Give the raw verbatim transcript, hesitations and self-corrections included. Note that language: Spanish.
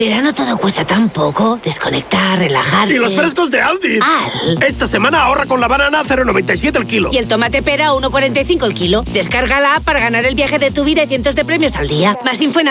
Verano todo cuesta tan poco. Desconectar, relajarse... ¡Y los frescos de Aldi! ¡Al! Esta semana ahorra con la banana a cero coma noventa y siete el kilo. Y el tomate pera a uno coma cuarenta y cinco el kilo. Descarga la app para ganar el viaje de tu vida y cientos de premios al día. Más info en